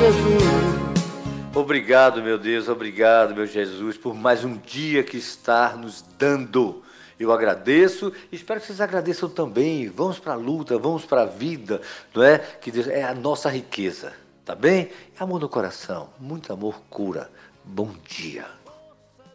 Jesus. Obrigado, meu Deus, obrigado, meu Jesus, por mais um dia que está nos dando. Eu agradeço e espero que vocês agradeçam também. Vamos para a luta, vamos para a vida, não é? Que Deus é a nossa riqueza, tá bem? É amor no coração, muito amor cura. Bom dia.